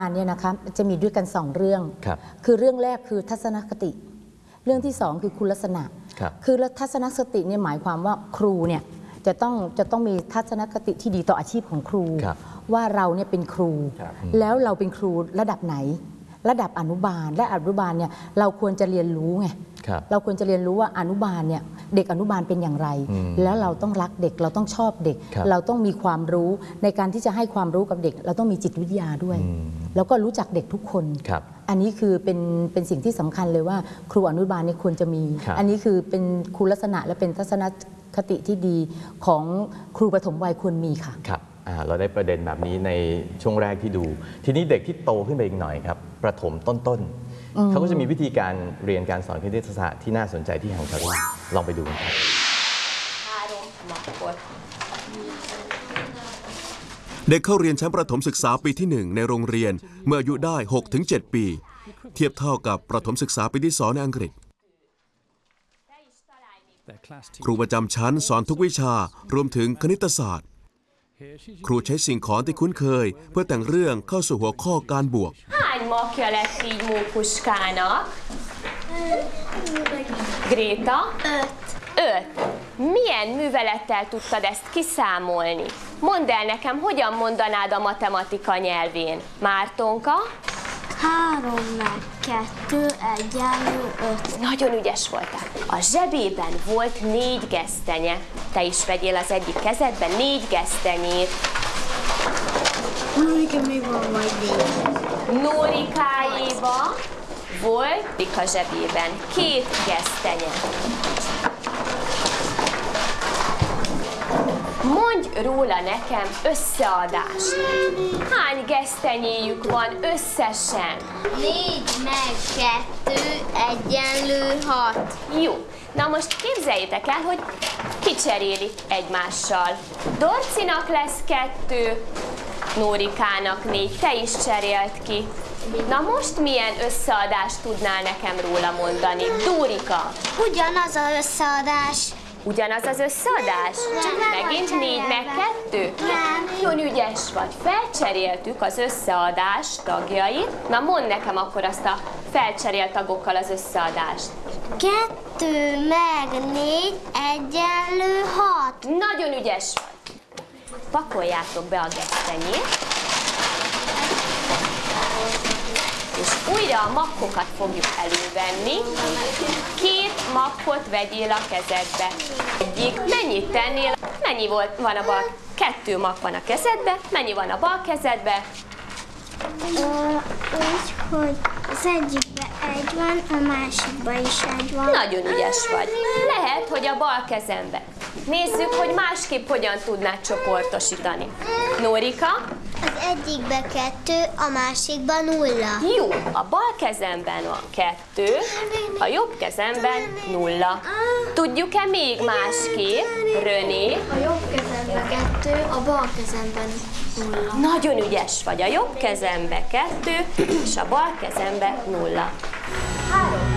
อันนี้นะคะจะมีด้วยกัน2เรื่องคือเรื่องแรกคือทัศนคติเรื่องที่2คือคุณลักษณะคือทัศนคติเนี่ยหมายความว่าครูเนี่ยจะต้องมีทัศนคติที่ดีต่ออาชีพของครูว่าเราเนี่ยเป็นครูแล้วเราเป็นครูระดับไหนระดับอนุบาลและอนุบาลเนี่ยเราควรจะเรียนรู้ไงเราควรจะเรียนรู้ว่าอนุบาลเนี่ยเด็กอนุบาลเป็นอย่างไรแล้วเราต้องรักเด็กเราต้องชอบเด็กเราต้องมีความรู้ในการที่จะให้ความรู้กับเด็กเราต้องมีจิตวิทยาด้วยแล้วก็รู้จักเด็กทุกคนอันนี้คือเป็นสิ่งที่สำคัญเลยว่าครูอนุบาลเนี่ยควรจะมีอันนี้คือเป็นคุณลักษณะและเป็นทัศนคติที่ดีของครูประถมวัยควรมีค่ะครับเราได้ประเด็นแบบนี้ในช่วงแรกที่ดูทีนี้เด็กที่โตขึ้นไปอีกหน่อยครับประถมต้นเขาก็จะมีวิธีการเรียนการสอนคณิตศาสตร์ที่น่าสนใจที่ฮังการีลองไปดูกันครับเด็กเข้าเรียนชั้นประถมศึกษาปีที่1ในโรงเรียนเมื่ออายุได้ 6-7 ปีเทียบเท่ากับประถมศึกษาปีที่2ในอังกฤษครูประจำชั้นสอนทุกวิชารวมถึงคณิตศาสตร์ครูใช้สิ่งของที่คุ้นเคยเพื่อแต่งเรื่องเข้าสู่หัวข้อการบวก Hány makja lett így Mókuskának? Gréta? 5. Milyen művelettel tudtad ezt kiszámolni? Mondd el nekem, hogyan mondanád a matematika nyelvén. Mártonka? 3 meg 2 egyenlő 5. Nagyon ügyes voltál. A zsebében volt 4 gesztenye. Te is vegyél az egyik kezedbe 4 gesztenyét. Nekem még van majd 4. Nórikáéba volt a zsebében 2 gesztenye. Mondj róla nekem összeadást. Hány gesztenyéjük van összesen? 4 meg 2 egyenlő 6. Jó, na most képzeljétek el, hogy kicserélik egymással. Dorcinak lesz 2, Nórikának 4, te is cserélt ki. Na most milyen összeadást tudnál nekem róla mondani? Dórika! Ugyanaz az összeadás. Ugyanaz az összeadás? Megint 4 meg 2? Nagyon ügyes vagy. Felcseréltük az összeadás tagjait. Na mondd nekem akkor azt a felcserélt tagokkal az összeadást. 2 meg 4 egyenlő 6. Nagyon ügyes vagy. Pakoljátok be a gesztenyét. És újra a makkokat fogjuk elővenni. 2 makkot vegyél a kezedbe. Egyik, mennyit tennél? Mennyi van a bal? 2 makk van a kezedbe, mennyi van a bal kezedbe? Úgy, hogy az egyikben 1 van, a másikban is 1 van. Nagyon ügyes vagy. Lehet, hogy a bal kezembe. Nézzük, hogy másképp hogyan tudnád csoportosítani. Nórika? Az egyikben 2, a másikban 0. Jó, a bal kezemben van 2, a jobb kezemben 0. Tudjuk-e még másképp? René? A jobb kezemben 2, a bal kezemben 0. Nagyon ügyes vagy. A jobb kezembe 2, és a bal kezembe 0. 3.